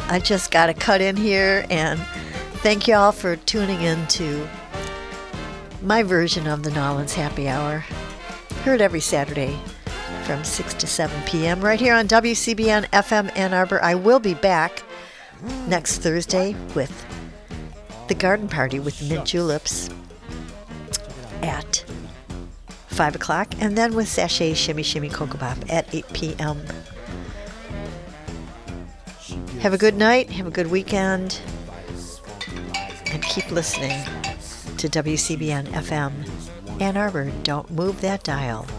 I just got to cut in here and thank you all for tuning in to my version of the Nolans Happy Hour. Heard every Saturday from 6 to 7 p.m. right here on WCBN FM Ann Arbor. I will be back next Thursday with the Garden Party with Mint Juleps at 5 o'clock, and then with Sachet Shimmy Shimmy Cocoa Pop at 8 p.m. Have a good night, have a good weekend, and keep listening to WCBN FM Ann Arbor. Don't move that dial.